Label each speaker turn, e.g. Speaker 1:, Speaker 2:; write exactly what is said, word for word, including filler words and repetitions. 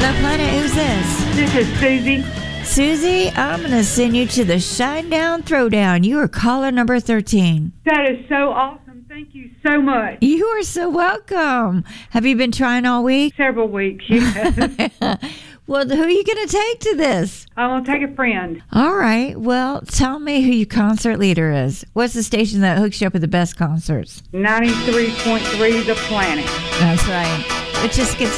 Speaker 1: Hello, Planet. Who's this?
Speaker 2: This is Susie.
Speaker 1: Susie, I'm going to send you to the Shinedown Throwdown. You are caller number thirteen.
Speaker 2: That is so awesome. Thank you so much.
Speaker 1: You are so welcome. Have you been trying all week?
Speaker 2: Several weeks, yes.
Speaker 1: Well, who are you going to take to this?
Speaker 2: I'm going to take a friend.
Speaker 1: All right. Well, tell me who your concert leader is. What's the station that hooks you up with the best concerts?
Speaker 2: ninety-three point three The Planet.
Speaker 1: That's right. It just gets